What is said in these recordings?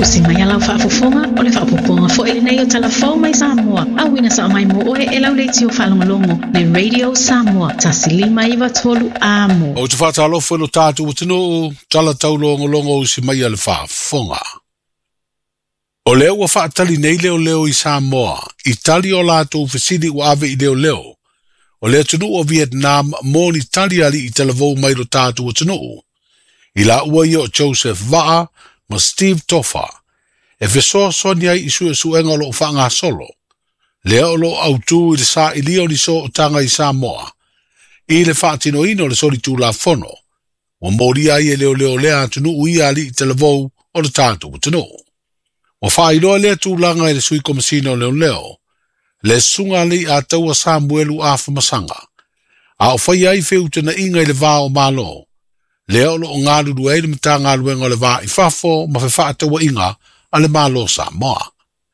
Usi mai alau whaafofonga o le whaapoponga fo ele nei o talafou mai Samoa. Awina sa mai mo oe e lau leiti o whalongolongo le Radio Samoa. Tasilima iwa tolu amo. O te whātalofo no tātu o tino tala taulongolongo usi mai ale whaafonga. O leo wa whaatali nei leo i Samoa. I tali o lātou whesidi wa ave i leo. O leo tunu o Vietnam mō ni tali ali i talavou mai ro tātu o tino. I la ua i o Joseph Va'a ma Steve Toffa. E whesoa soni ai isu e suenga lo whaanga solo. Leo lo au tū i le sa i lio ni so o tanga i Samoa. I le whaatino ino le sori tū la whono. Wa mōri ai e leo lea tunu ui ali i talavou o le tātu o tino. Wa whailoa lea tū langa i le sui komisino leo. Le sunga li a taua Samuelu a whamasanga. A o whai ai whiutana inga i le vāo mālo. Leo lo ngā lulu e le mta ngā luenga le vā i whafo ma whataua inga a le mālo Samoa.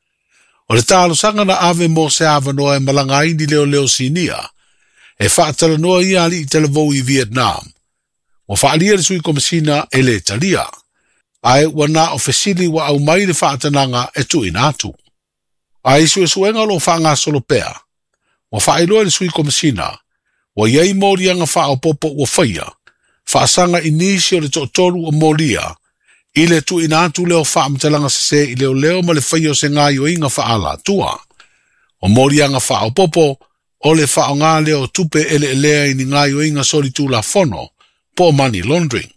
O le tālo sanga na ave mō se awanoa e malanga indi leo sinia. E whaatala noa ia li i televou i Vietnam. Wa whaalia le sui komisina e le talia. Ai wana o fesili wa au mai le whaatananga e tu inatu. Ai su e suenga lo whaanga solo pea. Wa whaailoa le sui komisina. Wa iei mōri anga wha o popo ua whaia. Whaasanga inisi o le tōtoru o mōria. I le tu inatu leo whaamtalanga se i leo ma le whaio se ngā yo inga whaala tua. O mōri anga wha o popo o le wha o ngā leo tupe ele elea i ni ngā yo inga sori tū la whono po money laundering.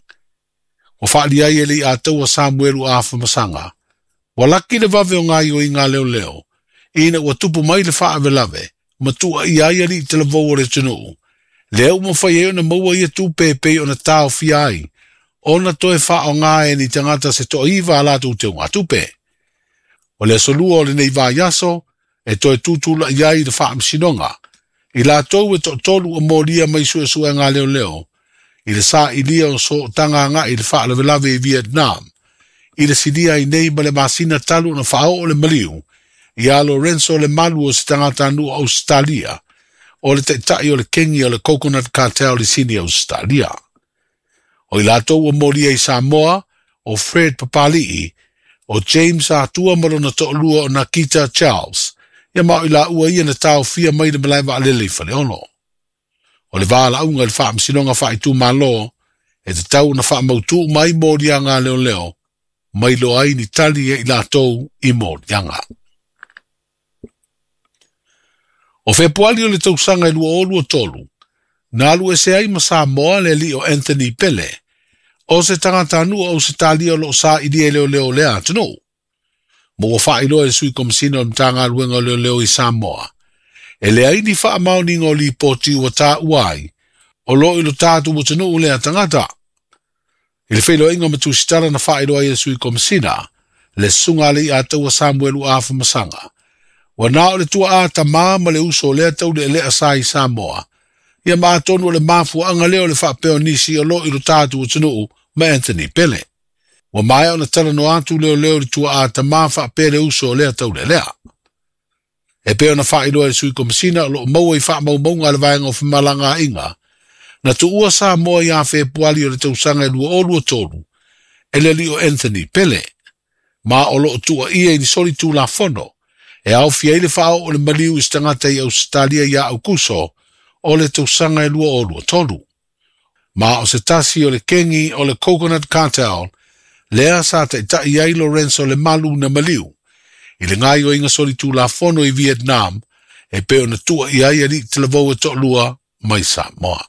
O whaali ai ele i a taua Samuelu a whamasanga. Wa laki le vave o ngā yo inga leo. Ina ua tupu mai le wha avelave. Ma tua i ai ali i te lavou o le tunu. Leo mo whai e ona maua ia tū pepe o na tāo fiai. Ona toe wha o ngā e ni tangata se to iwa ala tū te ngā tupe. O le solua o le nei vā yaso, e toe tūtula iai le wha amsinonga. I la tau e to tolu o mōria mai sue ngā leo. I le sā i lia o so tanga ngā i le wha lavelave i Vietnam. I le sidia i nei ma le masina talu na wha o le maliu. I a Lorenzo le malu o se tangata anu o Australia. O le tai o le kengi o le coconut cartel i sini Australia. O i lātou o Moria i Samoa, o Fred Papali'i, o James Atua marona to'olua o Nakita Charles, ia mao i la ua ia na tau fia mai le malaiwa alele i whale ono. O le wāla unga le whaamsinonga whaitu malo, e te tau na whaamautu mai Moria ngā leo, mai lo ai ni tali e i lātou i Morianga. O Februari o le tausanga i lua o lua tolu, nā lua se ai ma Samoa le li o Anthony Pele, o se tangata anua o se talia o lo sa i lia leo lea tano. Mo o whaailoa e sui komisina o mtanga luenga leo i Samoa. E lea i ni wha mauni ngō li poti ua tā uai, o lo ilo tātu o tano o lea tangata. I le whailo inga matu sitara na whaailoa e sui komisina, le sunga li a taua Samuelu a Whamasanga. Wa nao le tua a ta ma le uso lea tau le lea sa i Samoa. Ia maa tonu le mafu anga leo le whapeo nisi o lo ilo tātu o tunu ma Anthony Pele. Wa mai o na tala no atu leo le tua a ta ma whapeo le uso lea tau le lea. E peo na whailo e sui komisina o lo maua i whamau maunga le vaenga o whamalanga inga. Na tu ua Samoa i a Februari o le tausanga e lua o lua tolu. E le li o Anthony Pele. Ma o lo tua ia i ni soli tū la whono. E au fia ile whao o le maliu i stangata i Australia i au kuso o le tausanga e lua o lua tolu. Ma o se tasi o le kengi o le coconut cartel, lea sa te tai ai Lorenzo le malu na maliu. I le ngai o inga soli tū la whono i Vietnam, e peo na tua i ai ali te lavou e to lua mai Samoa.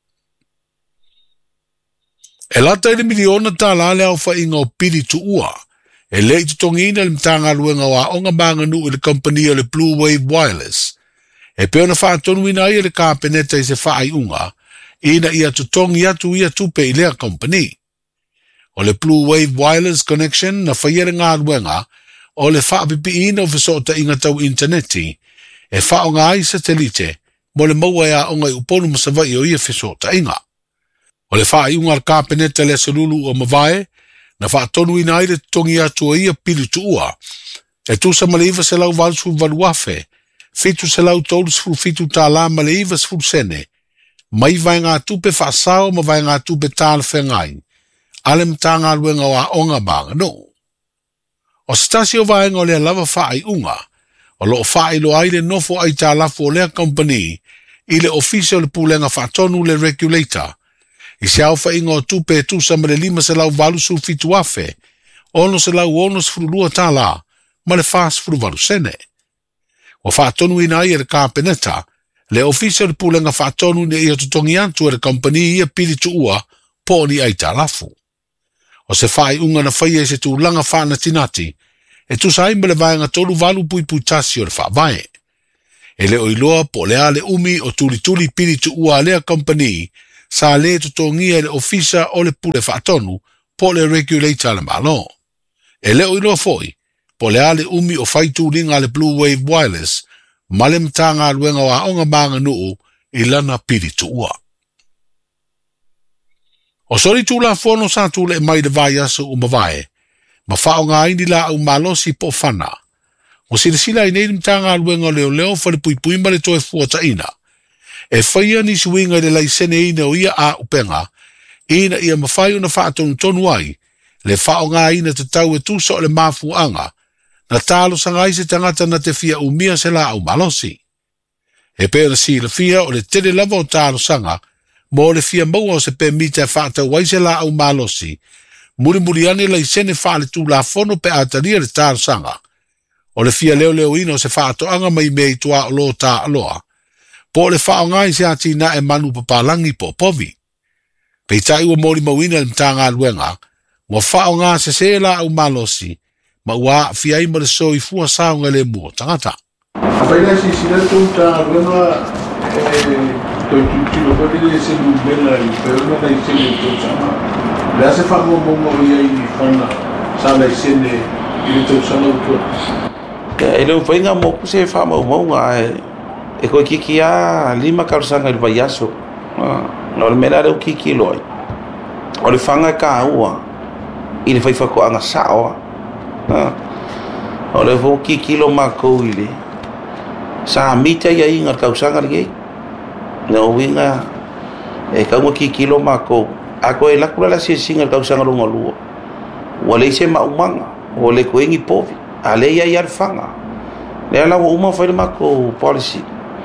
E lata i le miliona tā la lea o wha inga o piri tu ua. E lei tu tongina le mtanga luenga wa onga manga nu i le company o le Blue Wave Wireless. E peo na whaatonu ina ia le kāpeneta i se whaai unga, ina ia tutongi atu ia tupe i lea company. O le Blue Wave Wireless Connection na whaiere ngā luenga, o le whaapipi ina o whisota inga tau interneti, e whaonga ai satelite, mo le maua ea onga i uponu masawai o ia whisota inga. O le whaai unga le kāpeneta le salulu o mawai, na whaatonu ina aire tongi atu o ia pili tuua. E tu sa maleiva se lau valsu valuafe, fitu se lau tolu sfuru fitu tā la maleiva sfuru sene, mai vai ngā tupe whaasao ma vai ngā tupe tāla whengai, ale mta ngā luenga wa onga manga no. O se tasi o vaenga o lea lava whaai unga, o loo whaai lo aile nofo ai tā lafo o lea company, i le ofisa o le pūlenga whaatonu le regulator, i se au whainga o tupe tu sa mare 5 se lau valu su fitu afe, ono se lau ono se furulua tā la, ma le fast furu valu sene. O whaatonu ina ia le kāpeneta, le ofisa o le pūlenga whaatonu ne ia tutongi antu e le company ia pili tu ua, po ni ai tā lafu. O se whaai unga na whaia se tu langa whaana tinati, e tu sa imele vaenga tolu valu pui pui tasi o le whaavae. E le oiloa po le ale umi o tuli pili tu ua lea company, sa le tutongi e le ofisa o le pule whaatonu, po le regulator le malo. E le oiloa foi, po le ale umi o whaitu ringa le Blue Wave Wireless, male mtanga luenga wa onga maanga nuu, i lana pili tu ua. O sori tu la fono sa tu le mai de vai aso umavae, ma whao ngā ini la au malosi po whana. O sila i neidum tanga luenga leo whare pui ma le toe fuata ina. E whaia ni suinga le lai sene ina o ia a upenga, ina ia mawhai una whaatonu tonu ai, le whao ngā ina te tau e tusa o le mafuanga, na talo sangai se tangata na te fia umia se la au malosi. E pēra si le fia o le tere lava o talo sanga, mo le fia maua o se pe mita whaata waise la au malosi, muri ane lai sene whaale tu la fono pe ataria le talo sanga, o le fia leo ina o se whaato anga mai mei tua o lo ta aloa, po le whao ngai se ati na e manu papalangi po povi. Pei tai ua mori mawina le mtanga luenga, mo whao ngā se la au malosi, ma ua fia ima le so i fua saunga le mua tangata. Apaila si sila tu ta luenga toi tilo pati le se lubela i peona na i sene to sama. Le ase whamo mongo ia i whana sa la i sene i le to sama utua. E leo whainga moku se whamo maunga e koe kiki a 5 karusanga i le vaiaso. No le mera reu kiki loi. O le whanga ka ua i le whaifako anga saoa. O le fo kiki lo mako i le. Sa mita ia inga kausanga le gei. Na winga e kaunga ki kilo mako ako e lakula la singa ka usanga longa lua wale se maumanga wale ko ingi povi ale ia ia fanga le ala uma foi mako policy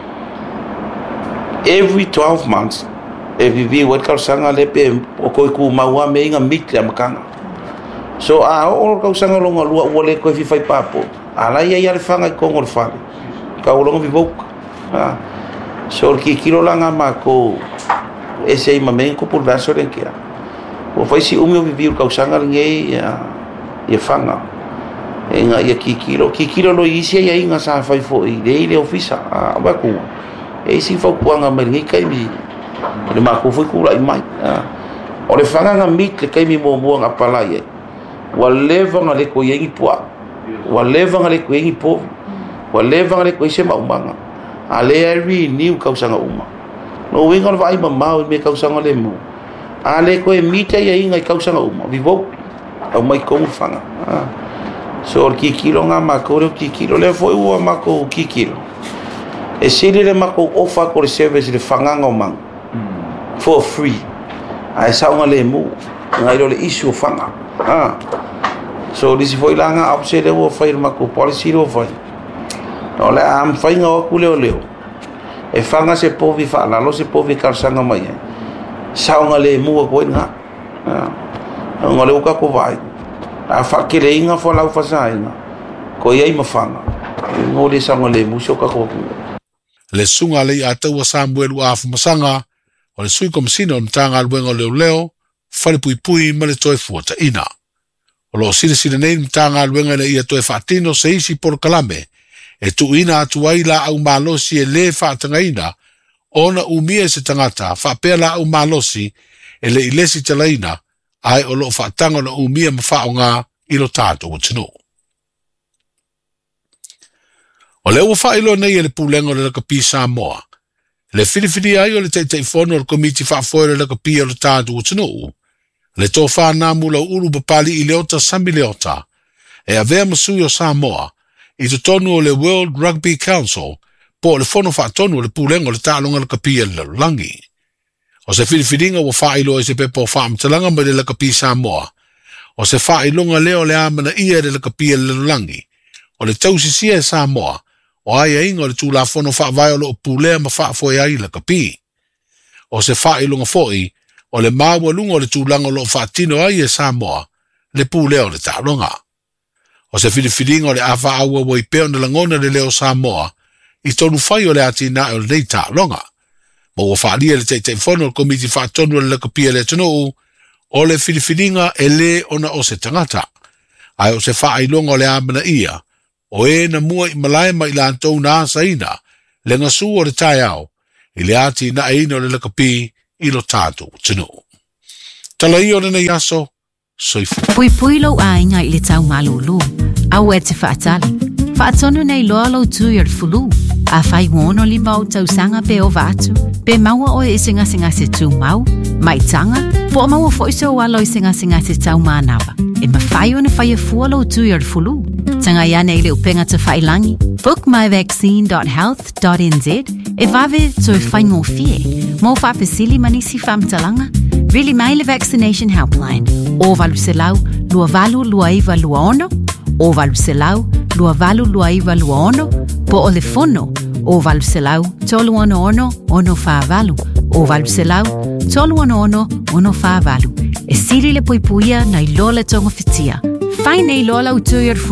every 12 months e vivi wat ka usanga le pe o ko ku maua me inga mitla makanga so a o ka usanga longa lua wale ko fi fai papo ala ia ia fanga ko ngor fale ka longa vivok so ki kilo langa mako ese mamen ko por verso en kia o fai si umio vivir causanga ngai ia fanga enga ia ki kilo lo isi ia inga sa fai fo i le ofisa ba ku e si fo kuanga mai kai mi le mako foi ku lai mai o le fanga nga mit le kai mi mo nga pala ia wa leva nga le ko yengi poa wa leva nga le ko yengi po wa leva nga le ko se maumanga ale ri niu kausanga uma no winga vai mamau me kausanga le mo ale ko e mita ia inga kausanga uma vivo au mai ko fanga so ki kilo nga mako ki kilo le foi o mako ki kilo e sele le mako ofa ko le service le fanga ngomang for free ai sa nga le mo ngai le issue fanga so disi foi langa opse le o foi mako policy o foi no le am fainga o kuleo leo e fanga se povi fa la lo se povi karsanga mai saunga le mua ko nga ngole uka ko vai a fa kile inga fo la fa sainga ko ia ma fanga ngole saunga le mu so ka ko le sunga le ata wa Samuel wa fa masanga o le sui kom sino tanga luenga leo fale pui ma le toe fuata ina o lo sile nei tanga luenga le ia toe fatino se isi por kalame e tu ina atu ai la au malosi e le whaatangaina, ona umia se tangata, whapea la au malosi e le ilesi talaina, ai o lo whaatanga na umia ma whaonga ilo tātou o tino. O leo wa whailo nei e le pūlenga le laka pi Samoa, le whiriwhiri ai o le teitei whono le komiti whaafoe le laka pi o le tātou o tino, le tō whanāmu lau uru papali i leota sami leota, e a vea masui o Samoa, i te tonu o le World Rugby Council po le fono whaatonu o le pūlenga o le tālonga le kapia le langi. O se whiriwhiringa wa whailo e se pepo whaamtalanga ma le laka pi Samoa, O se whailonga leo le amana ia le kapia le langi. O le tausisia e Samoa, o aia inga le tūla fono whaavai o lo pulea ma whaafoe ai le kapi. O se whailonga foi, o le maua lunga o le tūlanga lo whaatino ai e Samoa, le pulea o le tālonga. O se whiriwhiringa o le awha aua wai peo na langona le leo Samoa, I tonu whai o le atina o le nei tālonga. Mo o whaalia le teitei whono o komiti whaatonu le kapia le tanu o le whiriwhiringa e le ona o se tangata. Ai o se whaailonga o le amana ia, o e na mua I malai mai lantou na asaina, le ngasu o le tai au, I le atina eina o le kapi I lo tātou tanu. Tala I o le nei aso, soifu. Pui pui lo ainga I le tau malulu, au e te whaatali. Whaatonu nei loa lo tu I fulu, a whai wono li mau tau sanga pe o vatu, pe maua o e singa se tu mau, mai tanga, po maua fo iso walo I singa se tau manawa. E ma whai o na whai e fua lo tu I fulu. Tanga ia nei le upenga te whailangi, bookmyvaccine.health.nz, e vave to whai ngō fie, mo whapesili manisi whamtalanga, really mai le vaccination helpline, o valu se lau, lua valu lua iwa lua ono, o valu se lau, lua valu lua iwa lua ono, po o le fono, o valu se lau, tolu ono ono wha valu, o valu se lau, tolu ono wha valu. E siri le poipuia na I lola tonga fitia. Whai nei lola utu